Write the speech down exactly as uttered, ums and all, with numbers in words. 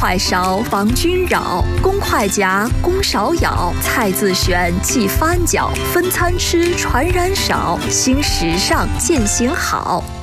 快烧，防菌扰；公筷夹，公勺舀。菜自选，忌翻搅。分餐吃，传染少。新时尚，践行好。